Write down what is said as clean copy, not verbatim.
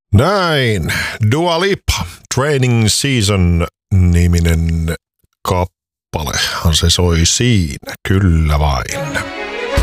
Näin. Dua Lipa, Training Season-niminen kappalehan se soi siinä, kyllä vain.